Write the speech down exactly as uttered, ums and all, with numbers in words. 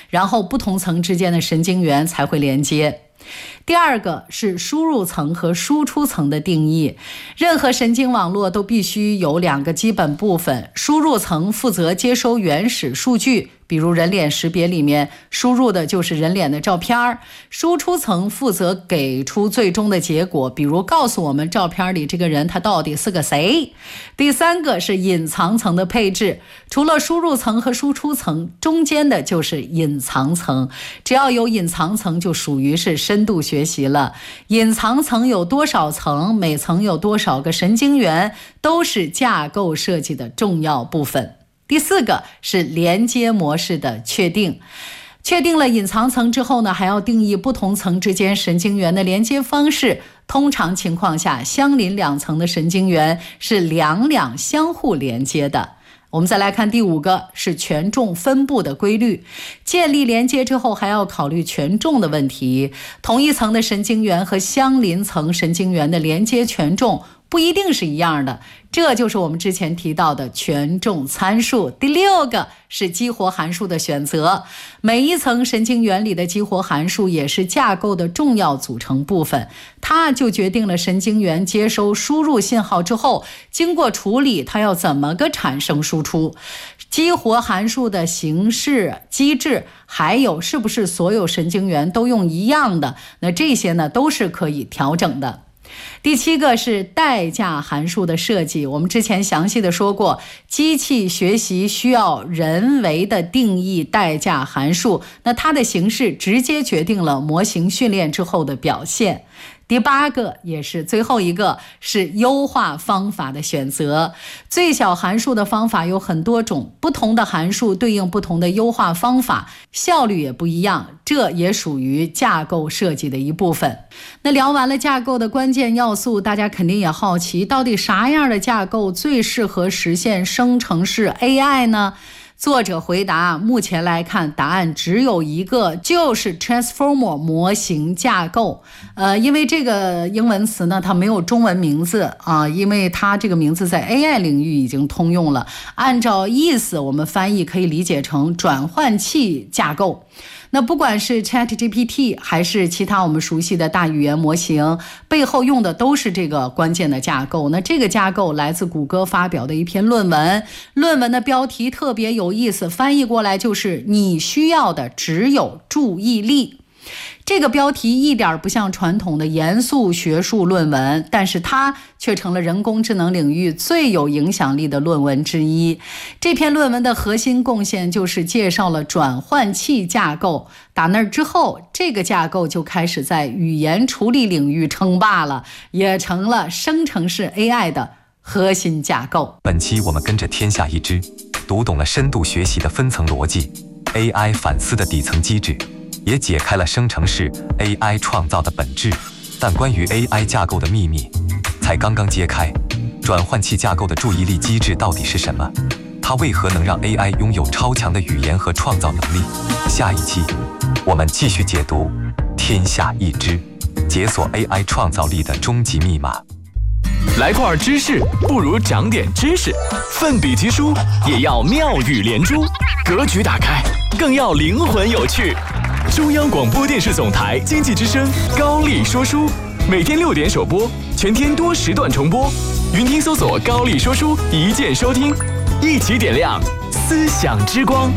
然后不同层之间的神经元才会连接。第二个是输入层和输出层的定义，任何神经网络都必须有两个基本部分，输入层负责接收原始数据，比如人脸识别里面输入的就是人脸的照片，输出层负责给出最终的结果，比如告诉我们照片里这个人他到底是个谁。第三个是隐藏层的配置，除了输入层和输出层，中间的就是隐藏层，只要有隐藏层就属于是深度学习了。隐藏层有多少层，每层有多少个神经元，都是架构设计的重要部分。第四个是连接模式的确定，确定了隐藏层之后呢，还要定义不同层之间神经元的连接方式。通常情况下，相邻两层的神经元是两两相互连接的。我们再来看第五个是权重分布的规律，建立连接之后还要考虑权重的问题，同一层的神经元和相邻层神经元的连接权重不一定是一样的，这就是我们之前提到的权重参数。第六个是激活函数的选择，每一层神经元里的激活函数也是架构的重要组成部分，它就决定了神经元接收输入信号之后，经过处理它要怎么个产生输出，激活函数的形式、机制，还有是不是所有神经元都用一样的，那这些呢都是可以调整的。第七个是代价函数的设计，我们之前详细的说过，机器学习需要人为的定义代价函数，那它的形式直接决定了模型训练之后的表现。第八个也是最后一个是优化方法的选择，最小函数的方法有很多种，不同的函数对应不同的优化方法，效率也不一样，这也属于架构设计的一部分。那聊完了架构的关键要素，大家肯定也好奇，到底啥样的架构最适合实现生成式 A I 呢？作者回答，目前来看答案只有一个，就是 Transformer 模型架构。呃，因为这个英文词呢，它没有中文名字啊，因为它这个名字在 A I 领域已经通用了。按照意思，我们翻译可以理解成转换器架构。那不管是 ChatGPT 还是其他我们熟悉的大语言模型，背后用的都是这个关键的架构。那这个架构来自谷歌发表的一篇论文，论文的标题特别有意思，翻译过来就是你需要的只有注意力。这个标题一点不像传统的严肃学术论文，但是它却成了人工智能领域最有影响力的论文之一。这篇论文的核心贡献就是介绍了转换器架构，打那儿之后，这个架构就开始在语言处理领域称霸了，也成了生成式 A I 的核心架构。 本期我们跟着天下一知，读懂了深度学习的分层逻辑， A I 反思的底层机制，也解开了生成式 A I 创造的本质。但关于 A I 架构的秘密才刚刚揭开，转换器架构的注意力机制到底是什么？它为何能让 A I 拥有超强的语言和创造能力？下一期我们继续解读天下一知，解锁 A I 创造力的终极密码。 来块知识不如长点知识，奋笔疾书也要妙语连珠，格局打开更要灵魂有趣。中央广播电视总台经济之声高力说书，每天六点首播，全天多时段重播。云听搜索高力说书，一键收听，一起点亮思想之光。